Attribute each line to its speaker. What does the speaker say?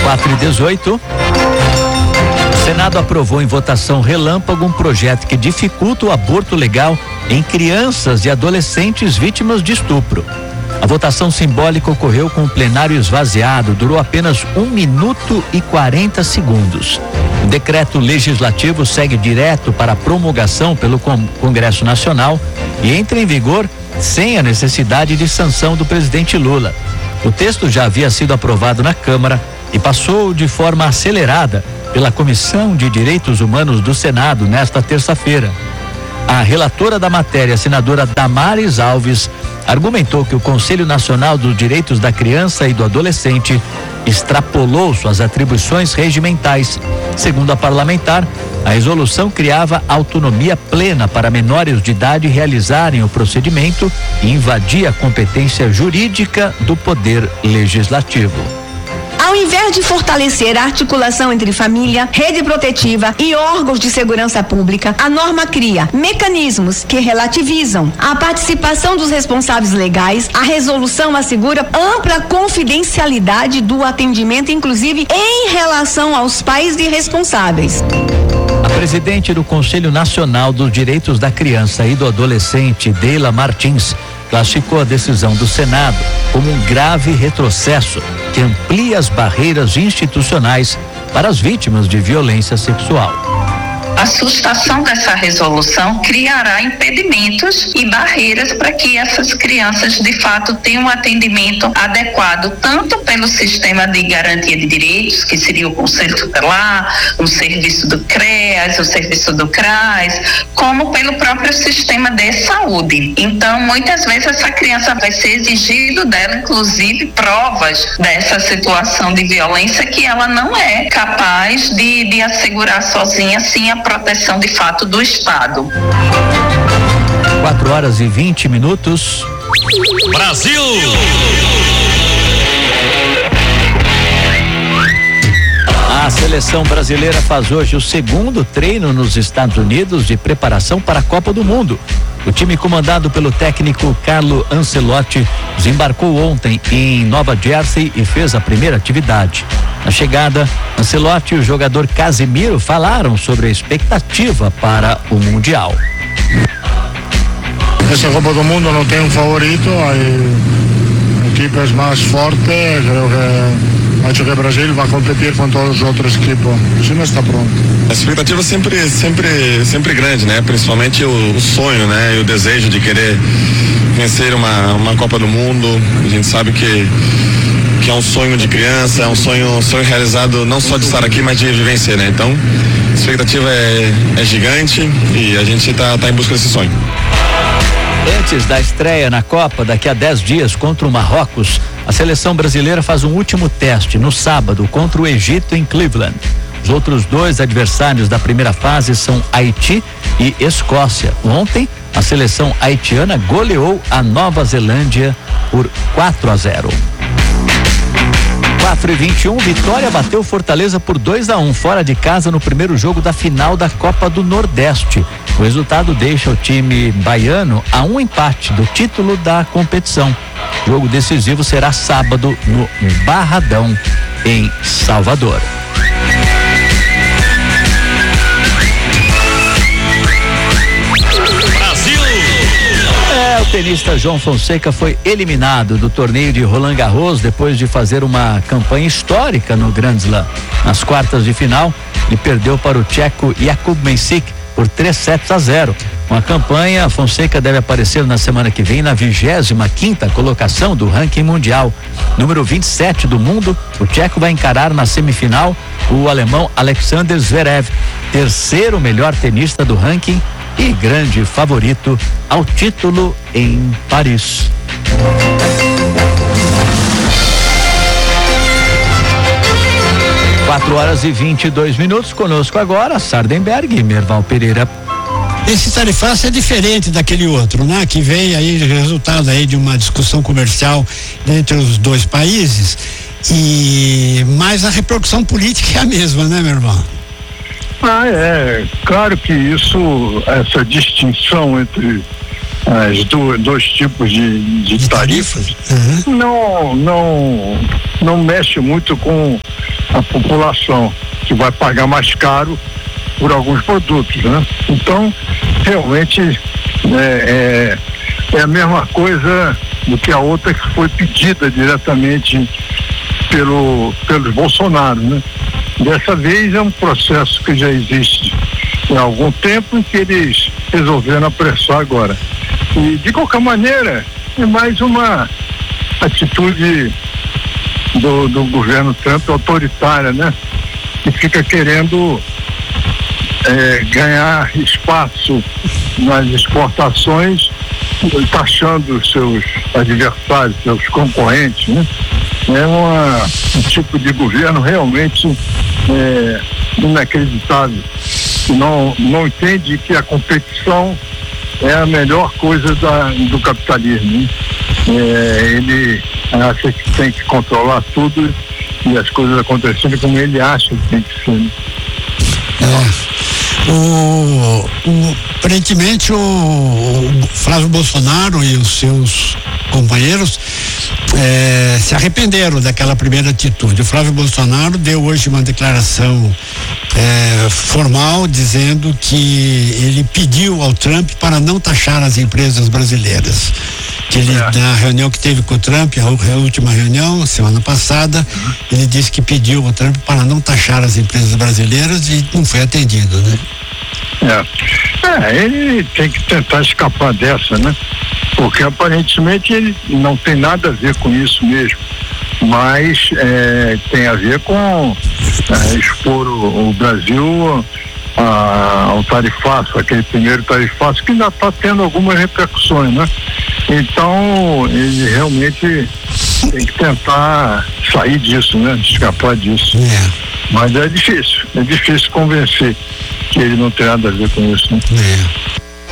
Speaker 1: 4h18. O Senado aprovou em votação relâmpago um projeto que dificulta o aborto legal em crianças e adolescentes vítimas de estupro. A votação simbólica ocorreu com o plenário esvaziado, durou apenas 1 minuto e 40 segundos. O decreto legislativo segue direto para a promulgação pelo Congresso Nacional e entra em vigor sem a necessidade de sanção do presidente Lula. O texto já havia sido aprovado na Câmara e passou de forma acelerada pela Comissão de Direitos Humanos do Senado nesta terça-feira. A relatora da matéria, a senadora Damares Alves, argumentou que o Conselho Nacional dos Direitos da Criança e do Adolescente extrapolou suas atribuições regimentais. Segundo a parlamentar, a resolução criava autonomia plena para menores de idade realizarem o procedimento e invadia a competência jurídica do Poder Legislativo.
Speaker 2: Ao invés de fortalecer a articulação entre família, rede protetiva e órgãos de segurança pública, a norma cria mecanismos que relativizam a participação dos responsáveis legais. A resolução assegura ampla confidencialidade do atendimento, inclusive em relação aos pais e responsáveis.
Speaker 1: A presidente do Conselho Nacional dos Direitos da Criança e do Adolescente, Deila Martins, classificou a decisão do Senado como um grave retrocesso que amplia as barreiras institucionais para as vítimas de violência sexual.
Speaker 3: A sustação dessa resolução criará impedimentos e barreiras para que essas crianças de fato tenham um atendimento adequado, tanto pelo sistema de garantia de direitos, que seria o Conselho Tutelar, o serviço do CREAS, o serviço do CRAS, como pelo próprio sistema de saúde. Então, muitas vezes essa criança vai ser exigido dela, inclusive, provas dessa situação de violência que ela não é capaz de assegurar sozinha, assim, a proteção de fato do Estado.
Speaker 1: 4h20.
Speaker 4: Brasil!
Speaker 1: A seleção brasileira faz hoje o segundo treino nos Estados Unidos de preparação para a Copa do Mundo. O time comandado pelo técnico Carlo Ancelotti desembarcou ontem em Nova Jersey e fez a primeira atividade. Na chegada, Ancelotti e o jogador Casemiro falaram sobre a expectativa para o Mundial.
Speaker 5: Essa Copa do Mundo não tem um favorito, a equipe é mais forte, creio que acho que o Brasil vai competir com todos os outros equipes. O time está pronto.
Speaker 6: A expectativa é sempre grande, né? Principalmente o sonho, né? E o desejo de querer vencer uma Copa do Mundo. A gente sabe que é um sonho de criança, é um sonho realizado não só de estar aqui, mas de vencer, né? Então, a expectativa é gigante e a gente tá em busca desse sonho.
Speaker 1: Antes da estreia na Copa, daqui a 10 dias contra o Marrocos, a seleção brasileira faz um último teste no sábado contra o Egito em Cleveland. Os outros dois adversários da primeira fase são Haiti e Escócia. Ontem, a seleção haitiana goleou a Nova Zelândia por 4-0. 4h21, Vitória bateu Fortaleza por 2-1 fora de casa no primeiro jogo da final da Copa do Nordeste. O resultado deixa o time baiano a um empate do título da competição. O jogo decisivo será sábado no Barradão, em Salvador. O tenista João Fonseca foi eliminado do torneio de Roland Garros depois de fazer uma campanha histórica no Grand Slam. Nas quartas de final, ele perdeu para o tcheco Jakub Mensik por 3-0. Com a campanha, Fonseca deve aparecer na semana que vem na 25ª colocação do ranking mundial. Número 27 do mundo, o tcheco vai encarar na semifinal o alemão Alexander Zverev, terceiro melhor tenista do ranking e grande favorito ao título em Paris. Quatro horas e 22 minutos. Conosco agora Sardenberg e Merval Pereira.
Speaker 7: Esse tarifaço é diferente daquele outro, né? Que vem aí resultado aí de uma discussão comercial entre os dois países, mas a repercussão política é a mesma, né, meu irmão?
Speaker 5: É claro que essa distinção entre dois tipos de tarifas não mexe muito com a população, que vai pagar mais caro por alguns produtos, né? Então, realmente é a mesma coisa do que a outra que foi pedida diretamente pelos Bolsonaro, né? Dessa vez é um processo que já existe há algum tempo e que eles resolveram apressar agora. E, de qualquer maneira, é mais uma atitude do governo Trump autoritária, né? Que fica querendo ganhar espaço nas exportações, taxando os seus adversários, seus concorrentes, né? É um tipo de governo realmente inacreditável, que não entende que a competição é a melhor coisa do capitalismo, né? Ele acha que tem que controlar tudo e as coisas acontecendo como ele acha que tem que ser.
Speaker 7: Aparentemente o Flávio Bolsonaro e os seus companheiros se arrependeram daquela primeira atitude. O Flávio Bolsonaro deu hoje uma declaração formal dizendo que ele pediu ao Trump para não taxar as empresas brasileiras. Que ele, na reunião que teve com o Trump, a última reunião, semana passada, ele disse que pediu ao Trump para não taxar as empresas brasileiras e não foi atendido, né?
Speaker 5: Ele tem que tentar escapar dessa, né? Porque aparentemente ele não tem nada a ver com isso mesmo, mas tem a ver com expor o Brasil ao tarifaço, aquele primeiro tarifaço que ainda está tendo algumas repercussões, né? Então ele realmente tem que tentar sair disso, né? Escapar disso. Mas é difícil convencer que ele não tem nada a ver com isso, né?